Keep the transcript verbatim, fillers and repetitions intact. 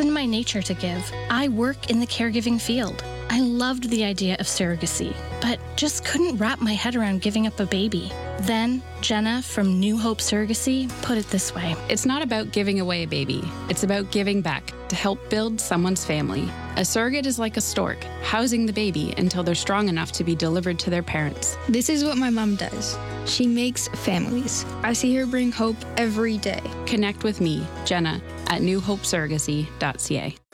in my nature to give. I work in the caregiving field. I loved the idea of surrogacy, but just couldn't wrap my head around giving up a baby. Then, Jenna from New Hope Surrogacy put it this way. It's not about giving away a baby. It's about giving back to help build someone's family. A surrogate is like a stork, housing the baby until they're strong enough to be delivered to their parents. This is what my mom does. She makes families. I see her bring hope every day. Connect with me, Jenna, at new hope surrogacy dot c a.